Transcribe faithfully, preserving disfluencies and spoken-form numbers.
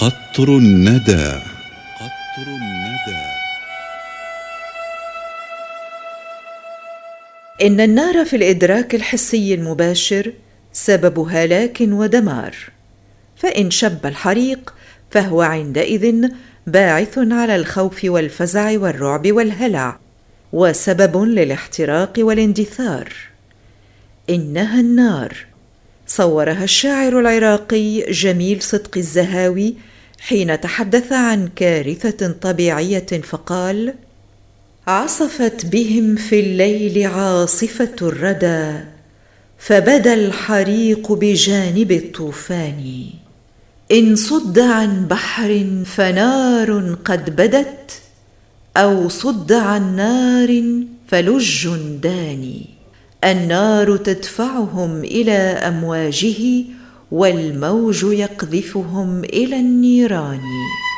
قطر الندى. قطر الندى. إن النار في الإدراك الحسي المباشر سبب هلاك ودمار، فإن شب الحريق فهو عندئذ باعث على الخوف والفزع والرعب والهلع، وسبب للاحتراق والاندثار. إنها النار، صورها الشاعر العراقي جميل صدقي الزهاوي حين تحدث عن كارثة طبيعية فقال: عصفت بهم في الليل عاصفة الردى، فبدا الحريق بجانب الطوفان. إن صد عن بحر فنار قد بدت، أو صد عن نار فلج داني. النار تدفعهم إلى أمواجه، والموج يقذفهم إلى النيران.